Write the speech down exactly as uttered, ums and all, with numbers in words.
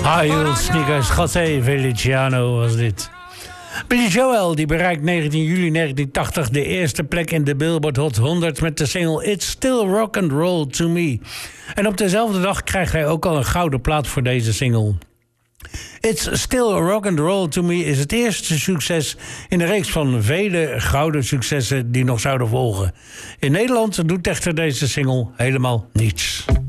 High heel sneakers, José Feliciano was dit. Billy Joel die bereikt negentien juli negentien tachtig de eerste plek in de Billboard Hot honderd met de single It's Still Rock and Roll to Me. En op dezelfde dag krijgt hij ook al een gouden plaat voor deze single. It's Still Rock and Roll to Me is het eerste succes in de reeks van vele gouden successen die nog zouden volgen. In Nederland doet echter deze single helemaal niets.